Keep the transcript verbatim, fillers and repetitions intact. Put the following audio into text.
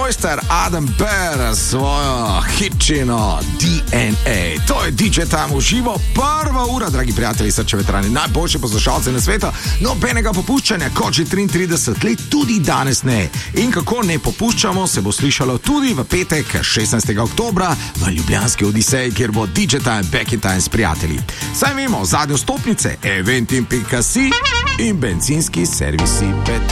mojster Adam Bear s svojo hitčino D N A. To je D J Time v živo, prva ura, dragi prijatelji, srče veterani, najboljši poslušalci na svetu, nobenega popuščanja, kot že triintrideset let, tudi danes ne. In kako ne popuščamo, se bo slišalo tudi v petek, šestnajstega oktobra, v ljubljanski Odiseji, kjer bo D J Time Back in Time s prijatelji. Saj vemo, zadnje stopnice, eventim pika si in bencinski servisi Petrol.